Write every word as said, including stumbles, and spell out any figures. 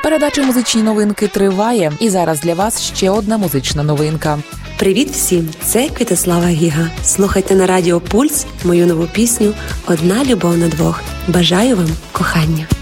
Передача «Музичні новинки» триває. І зараз для вас ще одна музична новинка. Привіт всім! Це Квітослава Гіга. Слухайте на Радіо Пульс мою нову пісню «Одна любов на двох». Бажаю вам кохання.